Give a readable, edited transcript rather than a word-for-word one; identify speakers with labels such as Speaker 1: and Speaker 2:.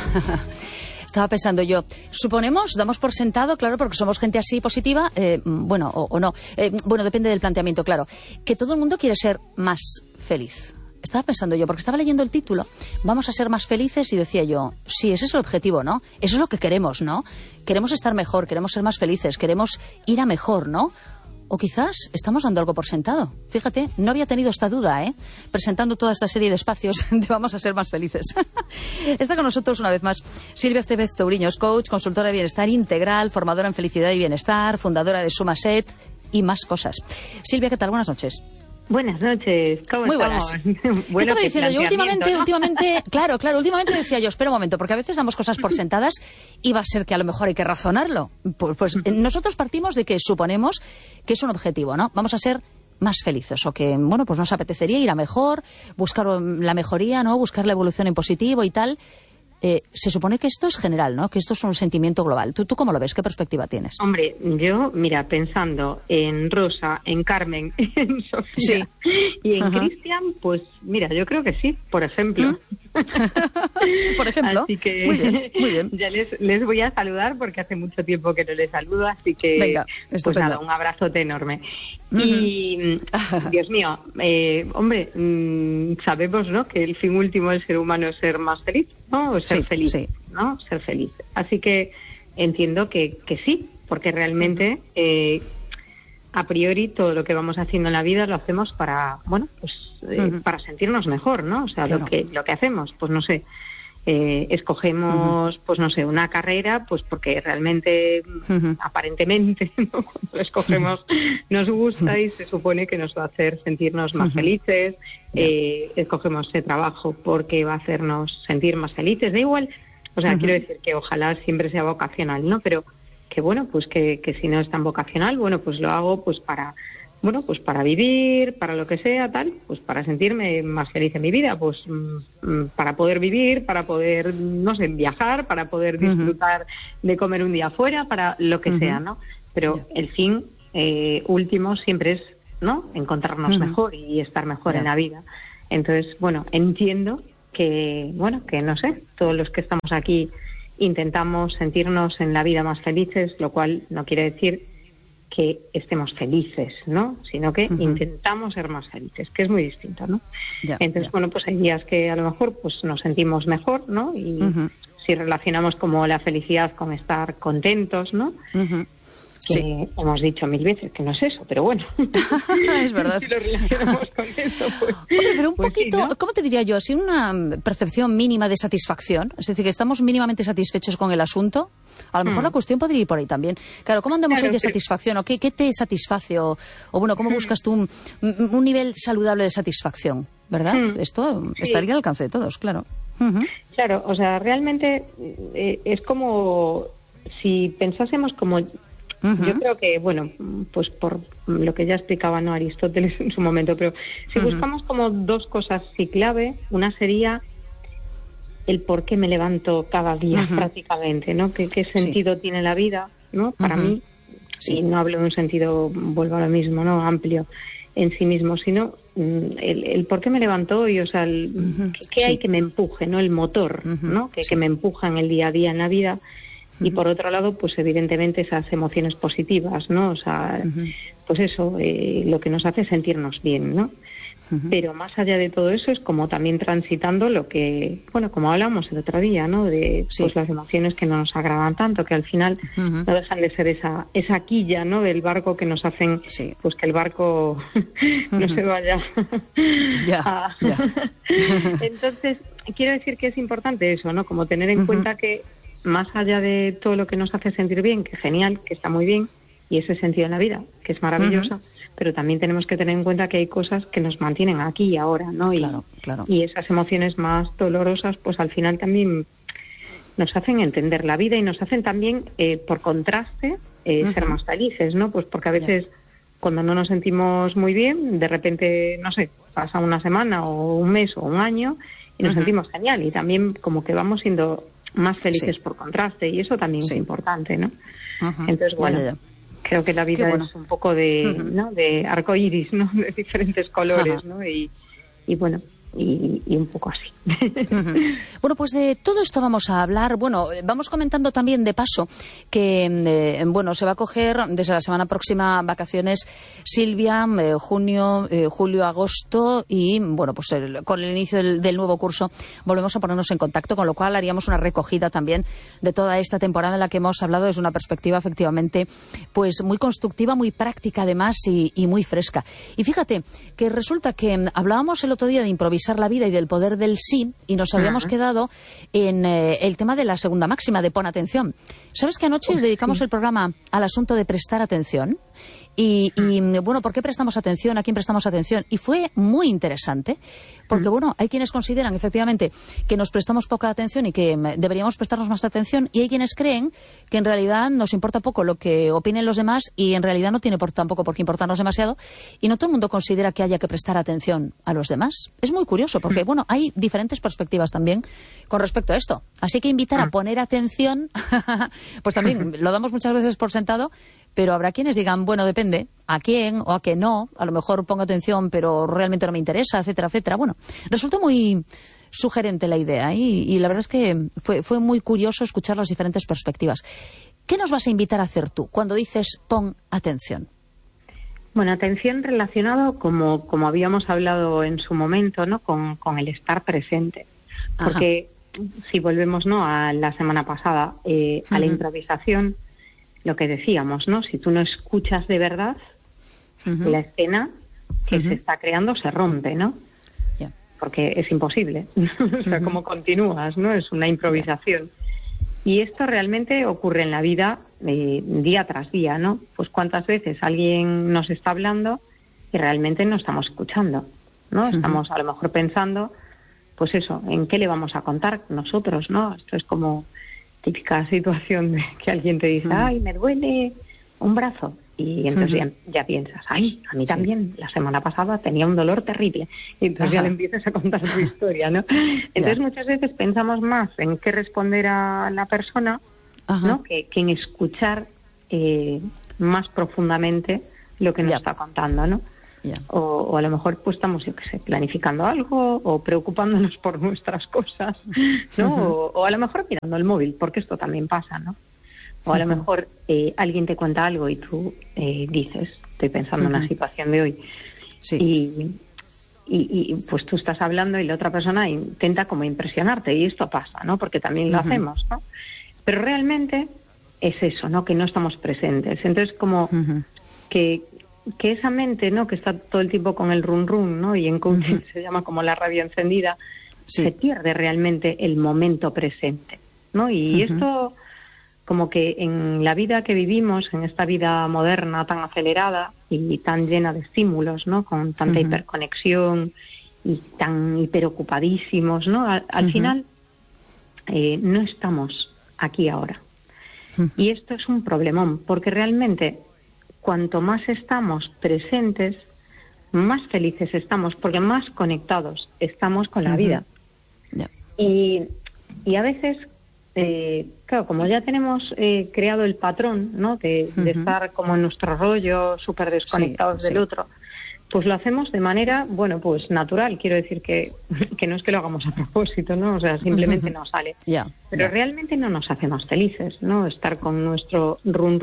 Speaker 1: Estaba pensando yo, suponemos, damos por sentado, claro, porque somos gente así positiva, bueno, o no, bueno, depende del planteamiento, claro, que todo el mundo quiere ser más feliz. Estaba pensando yo, porque estaba leyendo el título, vamos a ser más felices, y decía yo, sí, ese es el objetivo, ¿no? Eso es lo que queremos, ¿no? Queremos estar mejor, queremos ser más felices, queremos ir a mejor, ¿no? O quizás estamos dando algo por sentado. Fíjate, no había tenido esta duda, presentando toda esta serie de espacios de vamos a ser más felices. Está con nosotros una vez más Silvia Estevez Touriños, coach, consultora de bienestar integral, formadora en felicidad y bienestar, fundadora de Sumaset y más cosas. Silvia, ¿qué tal? Buenas noches.
Speaker 2: Buenas noches, ¿cómo
Speaker 1: Muy
Speaker 2: estamos?
Speaker 1: Bueno, estaba diciendo yo últimamente, claro, últimamente decía yo, espera un momento, porque a veces damos cosas por sentadas y va a ser que a lo mejor hay que razonarlo. Pues nosotros partimos de que suponemos que es un objetivo, ¿no? Vamos a ser más felices, o que, bueno, pues nos apetecería ir a mejor, buscar la mejoría, ¿no? Buscar la evolución en positivo y tal. Se supone que esto es general, ¿no? Que esto es un sentimiento global. ¿Tú cómo lo ves? ¿Qué perspectiva tienes?
Speaker 2: Hombre, yo, mira, pensando en Rosa, en Carmen, en Sofía y en Cristian, pues mira, yo creo que sí, por ejemplo.
Speaker 1: Por ejemplo.
Speaker 2: Así que
Speaker 1: muy bien.
Speaker 2: Ya les voy a saludar porque hace mucho tiempo que no les saludo, así que
Speaker 1: venga,
Speaker 2: pues nada, un abrazote enorme. Y Dios mío, hombre, sabemos, ¿no?, que el fin último del ser humano es ser más feliz, ¿no? O ser feliz, ¿no? Ser feliz. Así que entiendo que sí, porque realmente a priori todo lo que vamos haciendo en la vida lo hacemos para, bueno, pues para sentirnos mejor, ¿no? O sea, claro, lo que hacemos, pues no sé, escogemos, pues no sé, una carrera, pues porque realmente, aparentemente, ¿no?, cuando la escogemos nos gusta y se supone que nos va a hacer sentirnos más felices. Escogemos ese trabajo porque va a hacernos sentir más felices, da igual, o sea, quiero decir que ojalá siempre sea vocacional, ¿no? Pero que bueno, pues que si no es tan vocacional, bueno, pues lo hago pues para, bueno, pues para vivir, para lo que sea, tal, pues para sentirme más feliz en mi vida, pues para poder vivir, para poder, no sé, viajar, para poder disfrutar de comer un día fuera, para lo que sea, ¿no? Pero el fin último siempre es, ¿no?, encontrarnos mejor y estar mejor en la vida. Entonces, bueno, entiendo que, bueno, que no sé, todos los que estamos aquí intentamos sentirnos en la vida más felices, lo cual no quiere decir que estemos felices, ¿no?, sino que intentamos ser más felices, que es muy distinto, ¿no? Entonces, bueno, pues hay días que a lo mejor pues nos sentimos mejor, ¿no? Y si relacionamos como la felicidad con estar contentos, ¿no? Que hemos dicho 1000 veces que no es eso, pero bueno.
Speaker 1: Es verdad.
Speaker 2: Si lo relacionamos con eso, pues...
Speaker 1: Hombre, pero un
Speaker 2: pues
Speaker 1: poquito,
Speaker 2: sí, ¿no?
Speaker 1: ¿cómo te diría yo? Así una percepción mínima de satisfacción, es decir, que estamos mínimamente satisfechos con el asunto. A lo mejor la cuestión podría ir por ahí también. Claro, ¿cómo andamos hoy de satisfacción? ¿O qué te satisface? O bueno, ¿cómo buscas tú un nivel saludable de satisfacción? ¿Verdad? Esto estaría al alcance de todos, claro.
Speaker 2: Claro, o sea, realmente es como si pensásemos como... Yo creo que, bueno, pues por lo que ya explicaba, ¿no?, Aristóteles en su momento, pero si buscamos como dos cosas sí clave, una sería el por qué me levanto cada día prácticamente, ¿no? ¿Qué sentido tiene la vida, ¿no? Para mí, y no hablo de un sentido, vuelvo a lo mismo, ¿no?, amplio en sí mismo, sino el por qué me levanto hoy, o sea, qué hay que me empuje, ¿no?, el motor, ¿no?, que me empuja en el día a día en la vida. Y por otro lado, pues evidentemente esas emociones positivas, ¿no? O sea, pues eso, lo que nos hace sentirnos bien, ¿no? Pero más allá de todo eso es como también transitando lo que, bueno, como hablamos el otro día, ¿no?, de pues las emociones que no nos agradan tanto, que al final no dejan de ser esa quilla, ¿no?, del barco que nos hacen, pues que el barco no se vaya. Entonces, quiero decir que es importante eso, ¿no?, como tener en cuenta que más allá de todo lo que nos hace sentir bien, que genial, que está muy bien, y ese sentido en la vida, que es maravilloso, pero también tenemos que tener en cuenta que hay cosas que nos mantienen aquí y ahora, ¿no? Y esas emociones más dolorosas, pues al final también nos hacen entender la vida y nos hacen también, por contraste, ser más felices, ¿no? Pues porque a veces cuando no nos sentimos muy bien, de repente, no sé, pasa una semana o un mes o un año y nos sentimos genial, y también como que vamos siendo más felices por contraste, y eso también es importante, ¿no? Entonces, bueno, creo que la vida es un poco de, ¿no?, de arco iris, ¿no?, de diferentes colores, ¿no? Y bueno, y un poco así.
Speaker 1: Bueno, pues de todo esto vamos a hablar. Bueno, vamos comentando también de paso que, se va a coger desde la semana próxima vacaciones Silvia, junio, julio, agosto y, bueno, pues con el inicio del nuevo curso volvemos a ponernos en contacto, con lo cual haríamos una recogida también de toda esta temporada en la que hemos hablado desde una perspectiva efectivamente pues muy constructiva, muy práctica además y muy fresca. Y fíjate que resulta que hablábamos el otro día de improvisar la vida y del poder del sí, y nos habíamos quedado en el tema de la segunda máxima, de pon atención. ¿Sabes que anoche dedicamos el programa al asunto de prestar atención? Y bueno, ¿por qué prestamos atención? ¿A quién prestamos atención? Y fue muy interesante, porque bueno, hay quienes consideran efectivamente que nos prestamos poca atención y que deberíamos prestarnos más atención, y hay quienes creen que en realidad nos importa poco lo que opinen los demás y en realidad no tiene tampoco por qué importarnos demasiado, y no todo el mundo considera que haya que prestar atención a los demás. Es muy curioso, porque bueno, hay diferentes perspectivas también con respecto a esto. Así que invitar a poner atención, pues también lo damos muchas veces por sentado, pero habrá quienes digan, bueno, depende a quién o a qué no, a lo mejor pongo atención pero realmente no me interesa, etcétera, etcétera. Bueno, resultó muy sugerente la idea y la verdad es que fue muy curioso escuchar las diferentes perspectivas. ¿Qué nos vas a invitar a hacer tú cuando dices pon atención?
Speaker 2: Bueno, atención relacionado, como habíamos hablado en su momento, ¿no? Con el estar presente. Porque si volvemos, ¿no?, a la semana pasada, a la improvisación, lo que decíamos, ¿no? Si tú no escuchas de verdad, la escena que se está creando se rompe, ¿no?
Speaker 1: Yeah.
Speaker 2: Porque es imposible. O sea, ¿cómo continúas, no? Es una improvisación. Y esto realmente ocurre en la vida día tras día, ¿no? Pues cuántas veces alguien nos está hablando y realmente no estamos escuchando, ¿no? Estamos a lo mejor pensando, pues eso, en qué le vamos a contar nosotros, ¿no? Esto es como típica situación de que alguien te dice, ay, me duele un brazo. Y entonces ya piensas, ay, a mí también, la semana pasada tenía un dolor terrible. Y entonces ya le empiezas a contar tu historia, ¿no? Entonces muchas veces pensamos más en qué responder a la persona, ¿no?, que en escuchar más profundamente lo que nos está contando, ¿no? O a lo mejor pues estamos, yo qué sé, planificando algo o preocupándonos por nuestras cosas, ¿no? O a lo mejor mirando el móvil, porque esto también pasa, ¿no? O a lo mejor alguien te cuenta algo y tú dices, estoy pensando en la situación de hoy, y pues tú estás hablando y la otra persona intenta como impresionarte, y esto pasa, ¿no? Porque también lo hacemos, ¿no? Pero realmente es eso, ¿no? Que no estamos presentes. Entonces como que esa mente, ¿no?, que está todo el tiempo con el run run, ¿no?, y en coaching se llama como la radio encendida, se pierde realmente el momento presente, ¿no? Y esto como que en la vida que vivimos, en esta vida moderna tan acelerada y tan llena de estímulos, ¿no?, con tanta hiperconexión y tan hiperocupadísimos, ¿no?, al final no estamos aquí ahora. Y esto es un problemón, porque realmente cuanto más estamos presentes, más felices estamos, porque más conectados estamos con la vida. Y a veces, claro, como ya tenemos creado el patrón, ¿no?, de estar como en nuestro rollo, súper desconectados del otro, pues lo hacemos de manera, bueno, pues natural. Quiero decir que no es que lo hagamos a propósito, ¿no? O sea, simplemente nos sale. Pero realmente no nos hace más felices, ¿no?, estar con nuestro run